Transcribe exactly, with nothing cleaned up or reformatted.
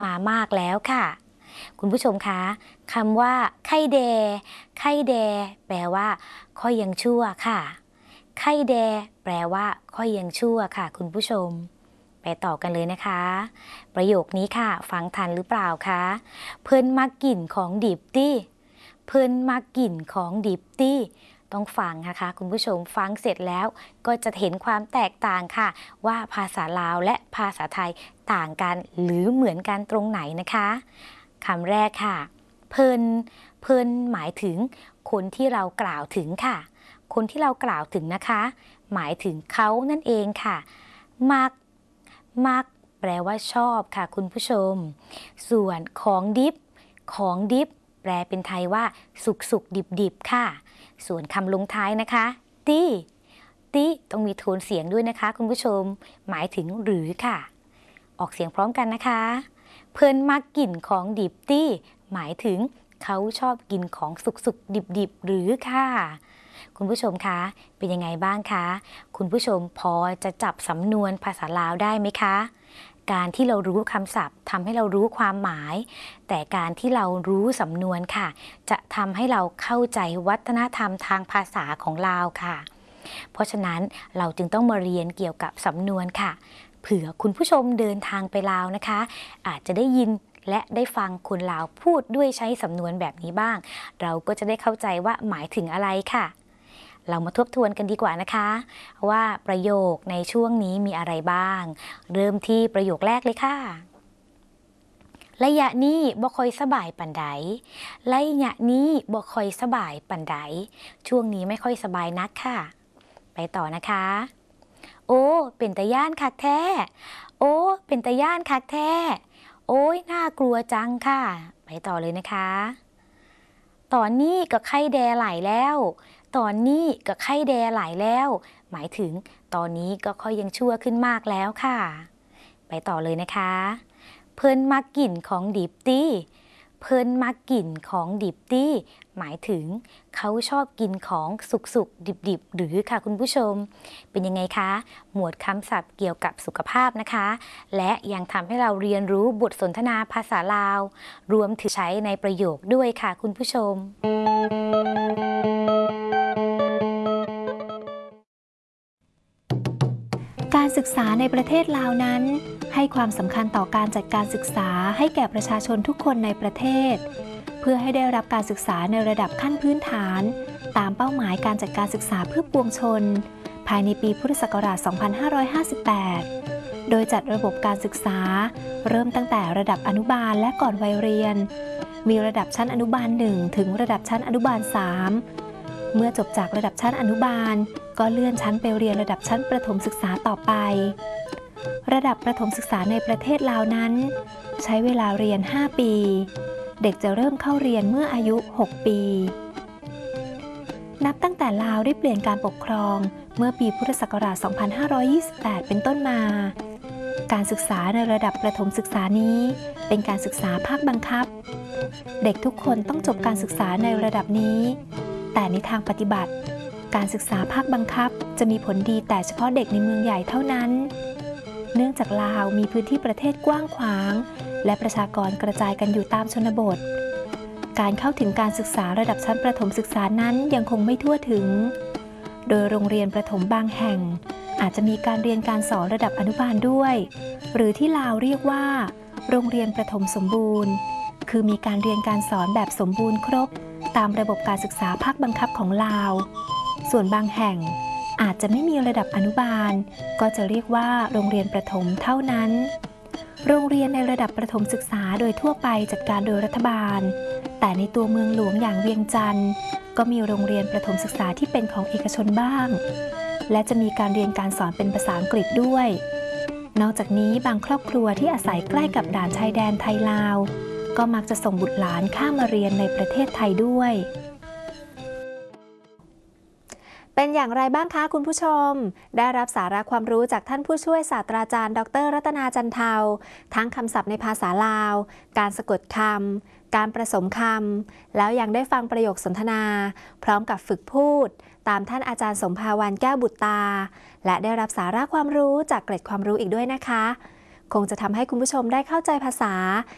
มามากแล้วค่ะคุณผู้ชมคะคำว่าไข่แดไข่แดแปลว่าค่อยยังชั่วค่ะไข่แดแปลว่าค่อยยังชั่วค่ะคุณผู้ชมไปต่อกันเลยนะคะประโยคนี้ค่ะฟังทันหรือเปล่าคะเพิ่นมักกินของดิบตี้เพิ่นมักกินของดิบตี้ต้องฟังนะคะคุณผู้ชมฟังเสร็จแล้วก็จะเห็นความแตกต่างค่ะว่าภาษาลาวและภาษาไทยต่างกันหรือเหมือนกันตรงไหนนะคะคำแรกค่ะเพิ่นเพิ่นหมายถึงคนที่เรากล่าวถึงค่ะคนที่เรากล่าวถึงนะคะหมายถึงเขานั่นเองค่ะมักมักแปลว่าชอบค่ะคุณผู้ชมส่วนของดิบของดิบแปลเป็นไทยว่าสุกสุกดิบดิบค่ะส่วนคำลงท้ายนะคะตี้ตี้ต้องมีโทนเสียงด้วยนะคะคุณผู้ชมหมายถึงหรือค่ะออกเสียงพร้อมกันนะคะเพิ่นมักกินของดิบตี้หมายถึงเขาชอบกินของสุกสุกดิบดิบหรือค่ะคุณผู้ชมคะเป็นยังไงบ้างคะคุณผู้ชมพอจะจับสำนวนภาษาลาวได้ไหมคะการที่เรารู้คำศัพท์ทำให้เรารู้ความหมายแต่การที่เรารู้สำนวนค่ะจะทำให้เราเข้าใจวัฒนธรรมทางภาษาของลาวค่ะเพราะฉะนั้นเราจึงต้องมาเรียนเกี่ยวกับสำนวนค่ะเผื่อคุณผู้ชมเดินทางไปลาวนะคะอาจจะได้ยินและได้ฟังคนลาวพูดด้วยใช้สำนวนแบบนี้บ้างเราก็จะได้เข้าใจว่าหมายถึงอะไรค่ะเรามาทบทวนกันดีกว่านะคะว่าประโยคในช่วงนี้มีอะไรบ้างเริ่มที่ประโยคแรกเลยค่ะระยะนี้บ่ค่อยสบายปานใดระยะนี้บ่ค่อยสบายปานใดช่วงนี้ไม่ค่อยสบายนักค่ะไปต่อนะคะโอ้เป็นตาย่านคักแท้โอ้เป็นตาย่านคักแท้โอ้ยน่ากลัวจังค่ะไปต่อเลยนะคะตอนนี้ก็ไข้แดไหลแล้วตอนนี้ก็ไข้แดไหลแล้วหมายถึงตอนนี้ก็ค่อยยังชั่วขึ้นมากแล้วค่ะไปต่อเลยนะคะเพิ่นมักกินของดิบตี้เพิ่นมักกินของดิบตี้หมายถึงเขาชอบกินของสุกๆดิบๆหรือค่ะคุณผู้ชมเป็นยังไงคะหมวดคำศัพท์เกี่ยวกับสุขภาพนะคะและยังทำให้เราเรียนรู้บทสนทนาภาษาลาวรวมถึงใช้ในประโยคด้วยค่ะคุณผู้ชมการศึกษาในประเทศลาวนั้นให้ความสำคัญต่อการจัดการศึกษาให้แก่ประชาชนทุกคนในประเทศเพื่อให้ได้รับการศึกษาในระดับขั้นพื้นฐานตามเป้าหมายการจัดการศึกษาเพื่อปวงชนภายในปีพุทธศักราช สองพันห้าร้อยห้าสิบแปด โดยจัดระบบการศึกษาเริ่มตั้งแต่ระดับอนุบาลและก่อนวัยเรียนมีระดับชั้นอนุบาลหนึ่งถึงระดับชั้นอนุบาลสามเมื่อจบจากระดับชั้นอนุบาลก็เลื่อนชั้นไปเรียนระดับชั้นประถมศึกษาต่อไประดับประถมศึกษาในประเทศลาวนั้นใช้เวลาเรียนห้าปีเด็กจะเริ่มเข้าเรียนเมื่ออายุหกปีนับตั้งแต่ลาวได้เปลี่ยนการปกครองเมื่อปีพุทธศักราช สองพันห้าร้อยยี่สิบแปด เป็นต้นมาการศึกษาในระดับประถมศึกษานี้เป็นการศึกษาภาคบังคับเด็กทุกคนต้องจบการศึกษาในระดับนี้แต่ในทางปฏิบัติการศึกษาภาคบังคับจะมีผลดีแต่เฉพาะเด็กในเมืองใหญ่เท่านั้นเนื่องจากลาวมีพื้นที่ประเทศกว้างขวางและประชากรกระจายกันอยู่ตามชนบทการเข้าถึงการศึกษาระดับชั้นประถมศึกษานั้นยังคงไม่ทั่วถึงโดยโรงเรียนประถมบางแห่งอาจจะมีการเรียนการสอนระดับอนุบาลด้วยหรือที่ลาวเรียกว่าโรงเรียนประถมสมบูรณ์คือมีการเรียนการสอนแบบสมบูรณ์ครบตามระบบการศึกษาภาคบังคับของลาวส่วนบางแห่งอาจจะไม่มีระดับอนุบาลก็จะเรียกว่าโรงเรียนประถมเท่านั้นโรงเรียนในระดับประถมศึกษาโดยทั่วไปจัดการโดยรัฐบาลแต่ในตัวเมืองหลวงอย่างเวียงจันทร์ก็มีโรงเรียนประถมศึกษาที่เป็นของเอกชนบ้างและจะมีการเรียนการสอนเป็นภาษาอังกฤษด้วยนอกจากนี้บางครอบครัวที่อาศัยใกล้กับด่านชายแดนไทยลาวก็มักจะส่งบุตรหลานข้ามมาเรียนในประเทศไทยด้วยเป็นอย่างไรบ้างคะคุณผู้ชมได้รับสาระความรู้จากท่านผู้ช่วยศาสตราจารย์ดร.รัตนาจันเทาทั้งคำศัพท์ในภาษาลาวการสะกดคำการผสมคำแล้วยังได้ฟังประโยคสนทนาพร้อมกับฝึกพูดตามท่านอาจารย์สมภาวันแก้วบุตรตาและได้รับสาระความรู้จากเกร็ดความรู้อีกด้วยนะคะคงจะทำให้คุณผู้ชมได้เข้าใจภาษา